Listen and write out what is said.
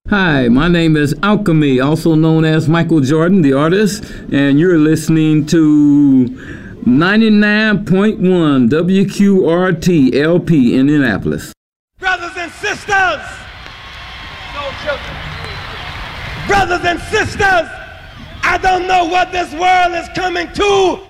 Hi, my name is Alchemy, also known as Michael Jordan, the artist, and you're listening to 99.1 WQRT LP in Indianapolis. Brothers and sisters, brothers and sisters, I don't know what this world is coming to,